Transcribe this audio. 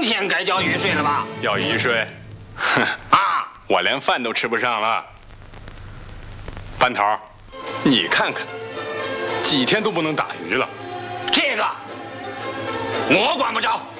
明天该交余税了吧？ 要余税？哼啊！ 我连饭都吃不上了。班头，你看看，几天都不能打鱼了。 这个我管不着。